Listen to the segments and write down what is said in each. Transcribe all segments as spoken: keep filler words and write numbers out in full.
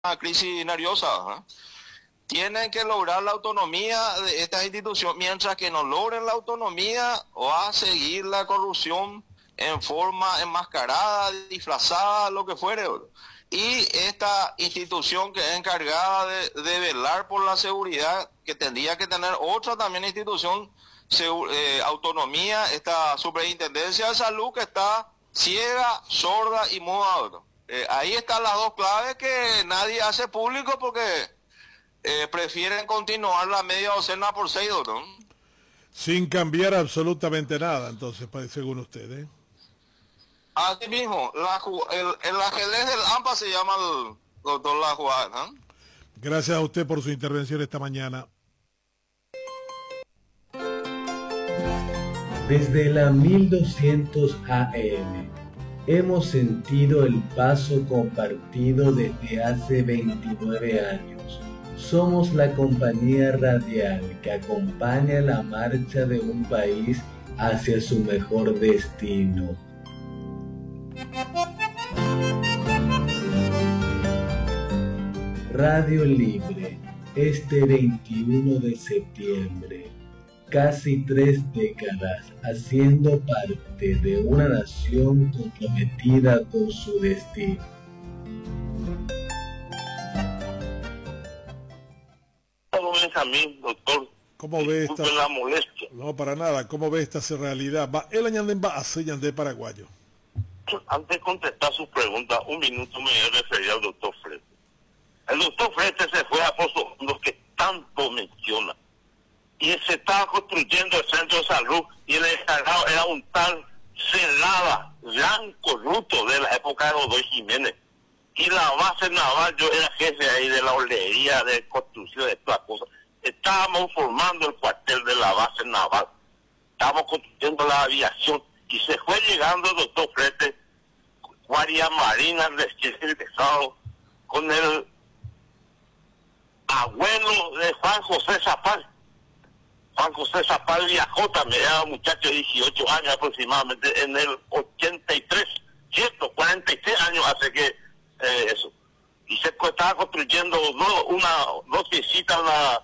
crisis nerviosa. ¿eh? Tienen que lograr la autonomía de estas instituciones. Mientras que no logren la autonomía, va a seguir la corrupción en forma enmascarada, disfrazada, lo que fuere. ¿verdad? Y esta institución que es encargada de, de velar por la seguridad, que tendría que tener otra también institución, eh, autonomía, esta superintendencia de salud que está ciega, sorda y muda. Eh, ahí están las dos claves que nadie hace público porque eh, prefieren continuar la media docena por seis, ¿no? Sin cambiar absolutamente nada, entonces, según usted, ¿eh? Así mismo, la, el, el ajedrez del AMPA se llama el doctor La Jugada, ¿no? Gracias a usted por su intervención esta mañana. Desde la mil doscientos A M hemos sentido el paso compartido desde hace veintinueve años. Somos la compañía radial que acompaña la marcha de un país hacia su mejor destino. Radio Libre, este veintiuno de septiembre, casi tres décadas haciendo parte de una nación comprometida con su destino. Benjamín, doctor, ¿cómo ve esta? La molestia. No, para nada. ¿Cómo ve esta realidad? Va, el añanden va a ser de paraguayo. Antes de contestar sus preguntas, un minuto me voy a referir al doctor Frete. El doctor Frete se fue a Pozo Hondo, que tanto menciona. Y se estaba construyendo el centro de salud y el encargado era un tal Celada, gran corrupto de la época de Godoy Jiménez. Y la base naval, yo era jefe ahí de la olería, de construcción, de todas cosas. Estábamos formando el cuartel de la base naval. Estábamos construyendo la aviación. Y se fue llegando el doctor Frete, Guardia Marina, recién egresado, con el abuelo de Juan José Zapal. Juan José Zapal viajó también, era un muchacho de dieciocho años aproximadamente, en el ochenta y tres, ¿cierto? cuarenta y seis años hace que eh, eso. Y se estaba construyendo dos, una, dos piecitas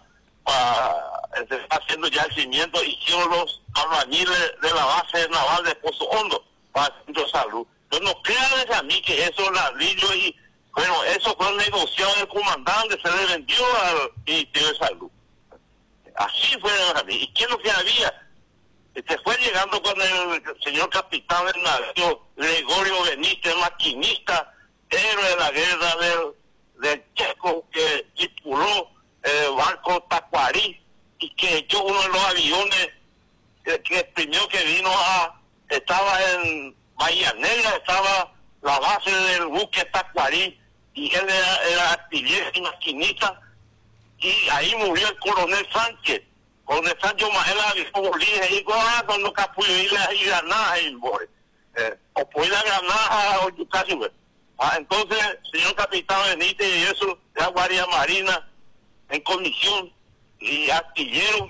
para, se está haciendo ya el cimiento, hicieron los albañiles de la base naval de Pozo Hondo para el centro de salud. Pero no crean a mí que eso ladrillo y, bueno, eso fue negociado del comandante, se le vendió al Ministerio de Salud. Así fue a mí. ¿Y qué es lo que había? Se fue llegando con el señor capitán del navío, Gregorio Benítez, maquinista, héroe de la guerra del, del Checo, que tripuló el barco Tacuarí y que echó uno de los aviones que, que el primero que vino a, estaba en Bahía Negra, estaba la base del buque Tacuarí y él era, era artillero y maquinista. Y ahí murió el coronel Sánchez. Coronel Sánchez Majela dijo Bolívar y dijo, ah, cuando Capuyo y la granada y o pues la granada o casi ah, entonces, señor capitán Benítez y eso, de la Guardia Marina en comisión y artillero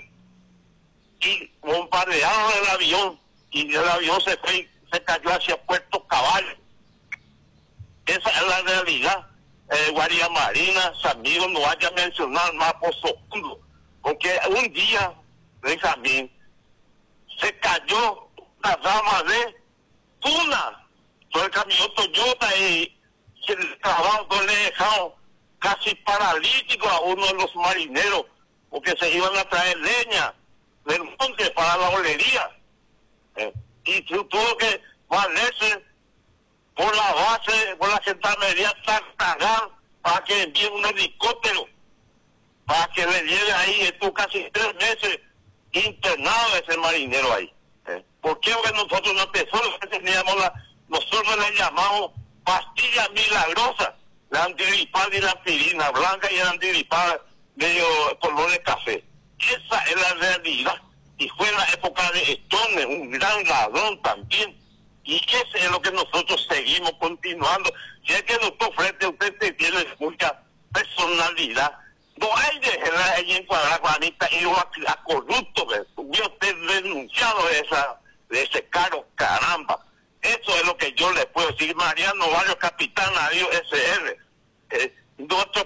y bombardearon el avión y el avión se fue, se cayó hacia Puerto Caballo. Esa es la realidad. Eh, Guardia Marina, amigos, no vaya a mencionar más Pozo Hondo, porque un día, Benjamín, se cayó la rama de Tuna, sobre el camión Toyota y el trabajo le dejaron casi paralítico a uno de los marineros, porque se iban a traer leña del monte para la olería. Eh, y tuvo que valerse por la base, por la gendarmería Tartagal, para que envíen un helicóptero, para que le lleve ahí, estuvo casi tres meses internado ese marinero ahí. ¿Eh? ¿Por qué? Porque nosotros no empezó, teníamos la, nosotros le llamamos pastillas milagrosas, la antigripal y la aspirina blanca y la antigripal medio color de café. Esa es la realidad. Y fue en la época de Stone, un gran ladrón también. Y eso es lo que nosotros seguimos continuando. Si es que el doctor Frete, usted tiene mucha personalidad, no hay de generar ahí en Cuadraguanita y a, a corrupto, hubiera usted denunciado de, esa, de ese caro, caramba. Eso es lo que yo le puedo decir. Mariano Barrio, capitán navío S R. Eh, nuestro